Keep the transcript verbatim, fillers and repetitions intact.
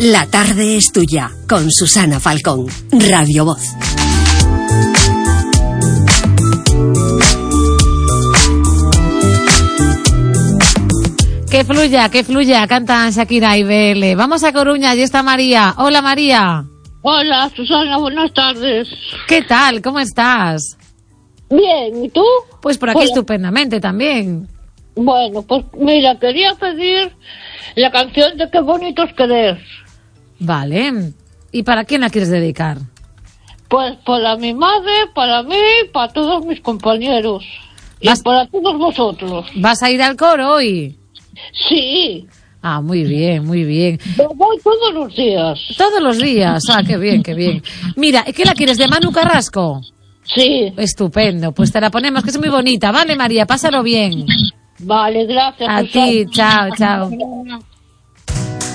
La tarde es tuya, con Susana Falcón, Radio Voz. Que fluya, que fluya, cantan Shakira y Bele. Vamos a Coruña, allí está María. Hola, María. Hola, Susana, buenas tardes. ¿Qué tal? ¿Cómo estás? Bien, ¿y tú? Pues por aquí Hola. Estupendamente también. Bueno, pues mira, quería pedir la canción de Qué bonitos querer. Vale. ¿Y para quién la quieres dedicar? Pues para mi madre, para mí, para todos mis compañeros. Vas- Y para todos vosotros. ¿Vas a ir al coro hoy? Sí, Ah, muy bien, muy bien. yo voy todos los días. Todos los días. Ah, qué bien, qué bien. Mira, ¿qué la quieres de Manu Carrasco? Sí, Estupendo. Pues te la ponemos, que es muy bonita. Vale, María, pásalo bien. vale, gracias. A Susana. ti, chao, chao.